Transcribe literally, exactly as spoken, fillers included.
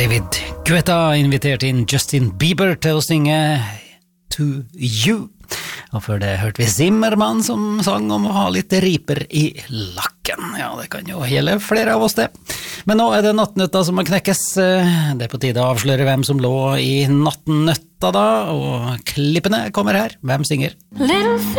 David Guetta invitert inn Justin Bieber til å synge To You. Og før det hørte vi Zimmermann som sang om å ha litt riper i lakken. Ja, det kan jo gjelde flere av oss det. Men nå er det nattnøtta som må knekkes. Det er på tide å avsløre hvem som lå i nattnøtta da, og klippene kommer her. Hvem synger? Little